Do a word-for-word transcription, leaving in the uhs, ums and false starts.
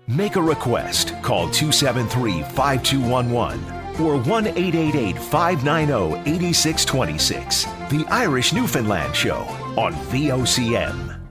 Make a request. Call two seven three, five two one one or one eight eight eight, five nine zero, eight six two six. The Irish Newfoundland Show on V O C M.